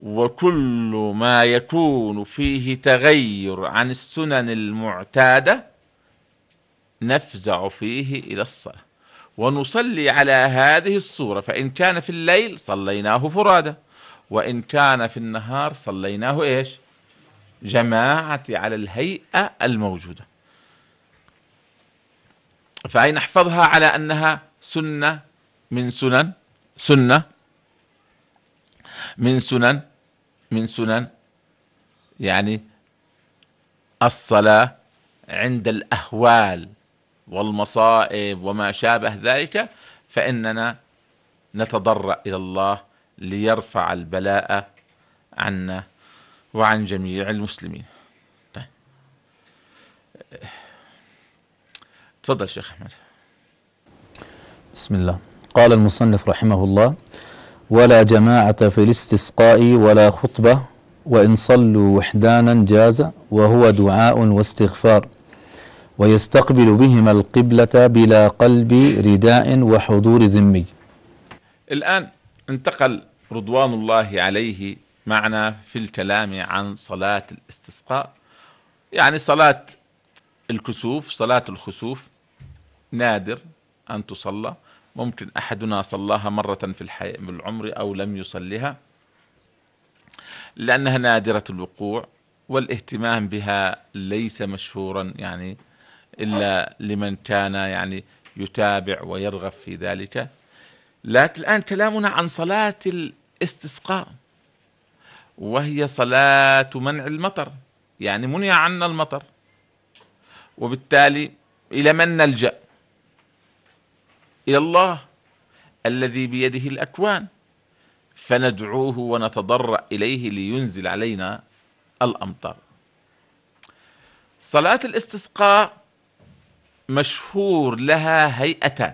وكل ما يكون فيه تغير عن السنن المعتادة نفزع فيه إلى الصلاة ونصلي على هذه الصورة، فإن كان في الليل صليناه فرادى، وإن كان في النهار صليناه إيش؟ جماعة على الهيئة الموجودة. فأي نحفظها على أنها سنة من سنن سنة من سنن يعني الصلاة عند الأهوال والمصائب وما شابه ذلك، فإننا نتضرع إلى الله ليرفع البلاء عنا وعن جميع المسلمين. طيب. تفضل شيخ أحمد. بسم الله. قال المصنف رحمه الله: ولا جماعة في الاستسقاء ولا خطبة، وإن صلوا وحدانا جاز، وهو دعاء واستغفار، ويستقبل بهما القبلة بلا قلب رداء وحضور ذمي. الآن انتقل رضوان الله عليه معنا في الكلام عن صلاة الاستسقاء، يعني صلاة الكسوف. صلاة الخسوف نادر أن تصلى، ممكن أحدنا صلاها مرة في العمر أو لم يصلها، لأنها نادرة الوقوع، والاهتمام بها ليس مشهورا يعني إلا لمن كان يعني يتابع ويرغب في ذلك. لكن الآن كلامنا عن صلاة الاستسقاء، وهي صلاة منع المطر، يعني منع عنا المطر، وبالتالي إلى من نلجأ؟ إلى الله الذي بيده الأكوان، فندعوه ونتضرع إليه لينزل علينا الأمطار. صلاة الاستسقاء مشهور لها هيئتان،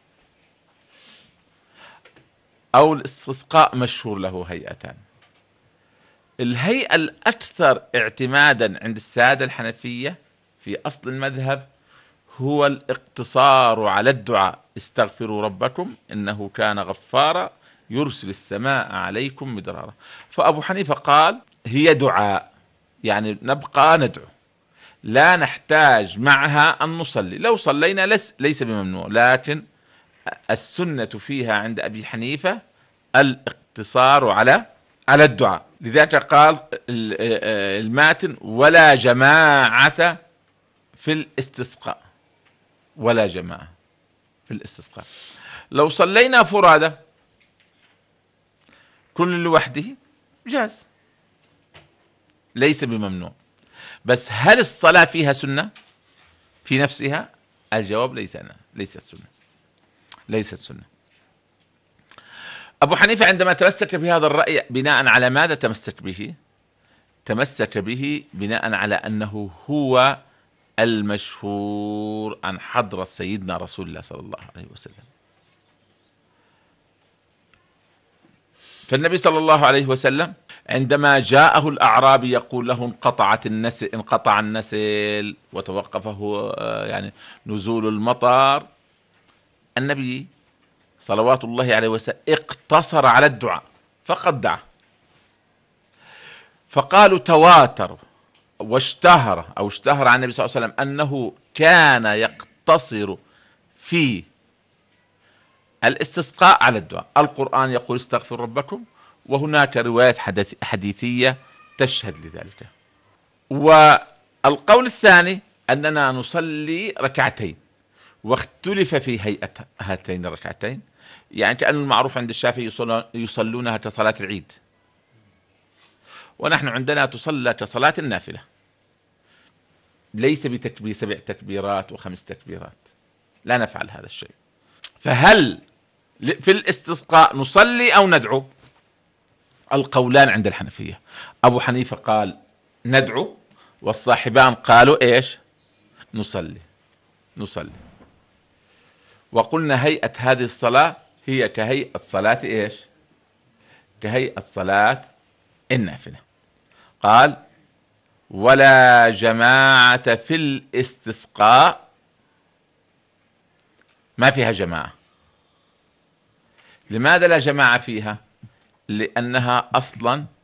أو الاستسقاء مشهور له هيئتان. الهيئة الأكثر اعتمادا عند السادة الحنفية في أصل المذهب هو الاقتصار على الدعاء: استغفروا ربكم إنه كان غفارا يرسل السماء عليكم مدرارا. فأبو حنيفة قال هي دعاء، يعني نبقى ندعو، لا نحتاج معها أن نصلي. لو صلينا ليس بممنوع، لكن السنة فيها عند أبي حنيفة الاقتصار على الدعاء. لذلك قال الماتن: ولا جماعة في الاستسقاء، ولا جماعة في الاستسقاء. لو صلينا فرادى كل لوحده جاز، ليس بممنوع. بس هل الصلاة فيها سنة في نفسها؟ الجواب ليست سنة. أبو حنيفة عندما تمسك بهذا الرأي بناء على ماذا تمسك به؟ تمسك به بناء على أنه هو المشهور عن حضرة سيدنا رسول الله صلى الله عليه وسلم. فالنبي صلى الله عليه وسلم عندما جاءه الأعرابي يقول له انقطع النسل وتوقفه يعني نزول المطر، النبي صلوات الله عليه وسلم اقتصر على الدعاء فقد دعا. فقالوا تواتر واشتهر عن النبي صلى الله عليه وسلم أنه كان يقتصر في الاستسقاء على الدعاء. القرآن يقول استغفر ربكم، وهناك روايات حديثية تشهد لذلك. والقول الثاني أننا نصلي ركعتين، واختلف في هيئة هاتين الركعتين، يعني كأن المعروف عند الشافعي يصلونها كصلاة العيد، ونحن عندنا تصلى كصلاة النافلة، ليس بتكبير 7 تكبيرات و5 تكبيرات، لا نفعل هذا الشيء. فهل في الاستسقاء نصلي أو ندعو؟ القولان عند الحنفية. أبو حنيفة قال ندعو، والصاحبان قالوا إيش؟ نصلي. وقلنا هيئة هذه الصلاة هي كهيئة صلاة إيش؟ كهيئة صلاة النافلة. قال ولا جماعة في الاستسقاء، ما فيها جماعة. لماذا لا جماعة فيها؟ لأنها أصلا